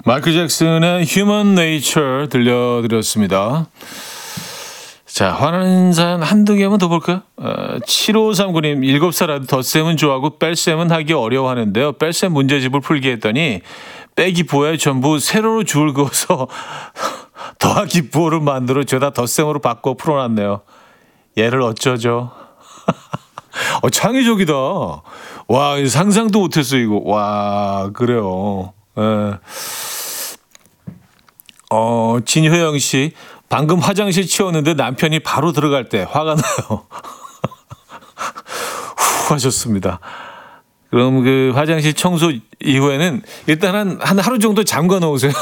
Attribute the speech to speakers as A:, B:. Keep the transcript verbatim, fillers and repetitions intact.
A: 마이클 잭슨의 Human Nature 들려드렸습니다. 자, 화나는 사연 한두 개만 더 볼까요? 어, 칠오삼구 님, 일곱 살 아들 덧셈은 좋아하고 뺄셈은 하기 어려워하는데요. 뺄셈 문제집을 풀게 했더니 빼기 부호에 전부 세로로 줄을 그어서 더하기 부호를 만들어 죄다 덧셈으로 바꿔 풀어놨네요. 얘를 어쩌죠? 어, 창의적이다. 와, 상상도 못했어, 이거. 와, 그래요. 예. 어, 진효영 씨. 방금 화장실 치웠는데 남편이 바로 들어갈 때 화가 나요. 후 하셨습니다. 그럼 그 화장실 청소 이후에는 일단 한, 한 하루 정도 잠가 놓으세요.